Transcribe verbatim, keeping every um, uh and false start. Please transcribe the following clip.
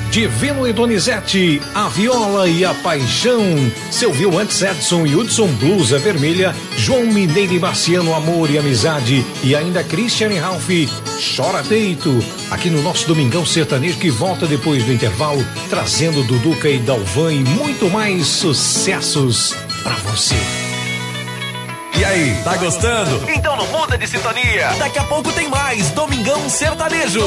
Divino e Donizete, a viola e a paixão. Você ouviu antes Edson e Hudson, Blusa Vermelha, João Mineiro e Marciano, Amor e Amizade, e ainda Christian e Ralph, Chora Deito, aqui no nosso Domingão Sertanejo, que volta depois do intervalo, trazendo Duduca e Dalvan e muito mais sucessos pra você. E aí, tá gostando? Então não muda de sintonia. Daqui a pouco tem mais Domingão Sertanejo.